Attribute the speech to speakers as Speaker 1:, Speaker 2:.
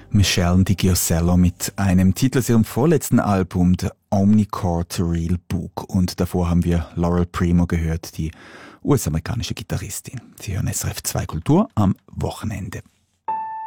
Speaker 1: Michelle DiGiosello mit einem Titel aus ihrem vorletzten Album, The Omnichord Real Book. Und davor haben wir Laurel Primo gehört, die US-amerikanische Gitarristin. Sie hören SRF 2 Kultur am Wochenende.